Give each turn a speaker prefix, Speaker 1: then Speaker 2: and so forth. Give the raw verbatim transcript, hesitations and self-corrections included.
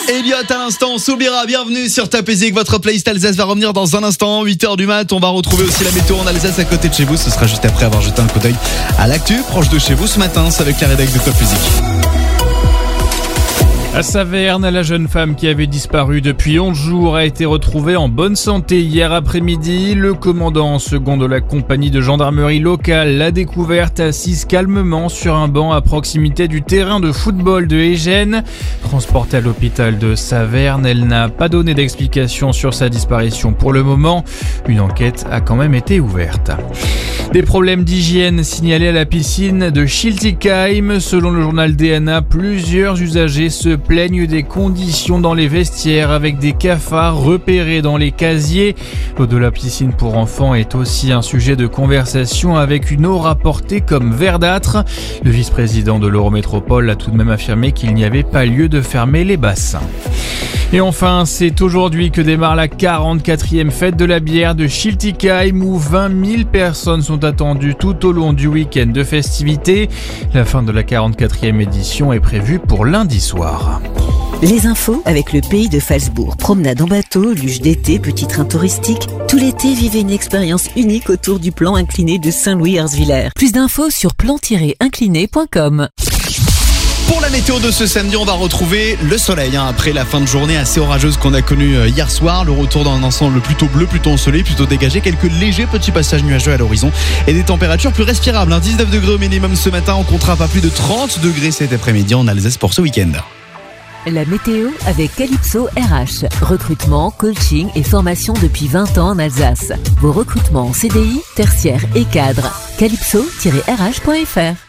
Speaker 1: Elliot à l'instant, on s'oubliera. Bienvenue sur Top Music. Votre playlist Alsace va revenir dans un instant. huit heures du mat. On va retrouver aussi la météo en Alsace à côté de chez vous. Ce sera juste après avoir jeté un coup d'œil à l'actu proche de chez vous ce matin. C'est avec la rédaction de Top Music.
Speaker 2: À Saverne, la jeune femme qui avait disparu depuis onze jours a été retrouvée en bonne santé hier après-midi. Le commandant en second de la compagnie de gendarmerie locale l'a découverte assise calmement sur un banc à proximité du terrain de football de Égène. Transportée à l'hôpital de Saverne, elle n'a pas donné d'explication sur sa disparition pour le moment. Une enquête a quand même été ouverte. Des problèmes d'hygiène signalés à la piscine de Schiltigheim. Selon le journal D N A, plusieurs usagers se plaignent des conditions dans les vestiaires avec des cafards repérés dans les casiers. L'eau de la piscine pour enfants est aussi un sujet de conversation avec une eau rapportée comme verdâtre. Le vice-président de l'Eurométropole a tout de même affirmé qu'il n'y avait pas lieu de fermer les bassins. Et enfin, c'est aujourd'hui que démarre la quarante-quatrième fête de la bière de Schiltigheim où vingt mille personnes sont attendues tout au long du week-end de festivités. La fin de la quarante-quatrième édition est prévue pour lundi soir.
Speaker 3: Les infos avec le pays de Falsbourg. Promenade en bateau, luge d'été, petit train touristique. Tout l'été, vivez une expérience unique autour du plan incliné de Saint-Louis-Herzviller. Plus d'infos sur plan tiret incliné point com.
Speaker 1: Pour la météo de ce samedi, on va retrouver le soleil hein, après la fin de journée assez orageuse qu'on a connue hier soir. Le retour d'un ensemble plutôt bleu, plutôt ensoleillé, plutôt dégagé. Quelques légers petits passages nuageux à l'horizon et des températures plus respirables. Hein. dix-neuf degrés au minimum ce matin. On comptera pas plus de trente degrés cet après-midi en Alsace pour ce week-end.
Speaker 3: La météo avec Calypso R H. Recrutement, coaching et formation depuis vingt ans en Alsace. Vos recrutements en C D I, tertiaire et cadre. calypso tiret r h point f r